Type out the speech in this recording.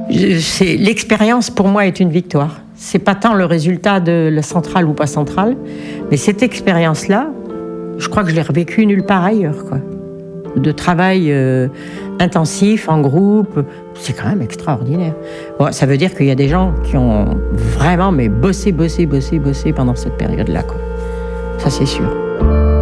L'expérience, pour moi, est une victoire. C'est pas tant le résultat de la centrale ou pas centrale, mais cette expérience-là, je crois que je l'ai revécue nulle part ailleurs, quoi. De travail intensif, en groupe, c'est quand même extraordinaire. Bon, ça veut dire qu'il y a des gens qui ont vraiment bossé pendant cette période-là, quoi. Ça, c'est sûr.